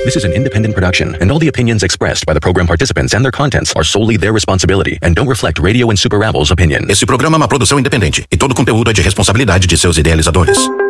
This is an independent production, and all the opinions expressed by the program participants and their contents are solely their responsibility and don't reflect Radio and Super Rebels' opinion. Esse programa é uma produção independente e todo conteúdo é de responsabilidade de seus idealizadores.